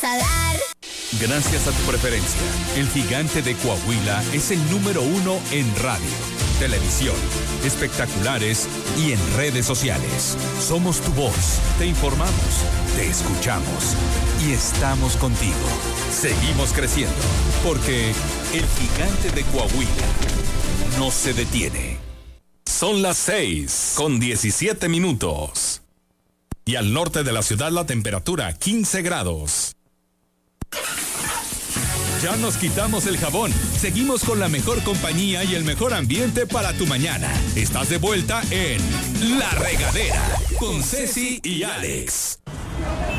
a dar. Gracias a tu preferencia, el Gigante de Coahuila es el número 1 en radio, televisión, espectaculares y en redes sociales. Somos tu voz, te informamos, te escuchamos y estamos contigo. Seguimos creciendo, porque el Gigante de Coahuila no se detiene. Son las 6:17. Y al norte de la ciudad la temperatura 15 grados. Ya nos quitamos el jabón. Seguimos con la mejor compañía y el mejor ambiente para tu mañana. Estás de vuelta en La Regadera con Ceci y Alex.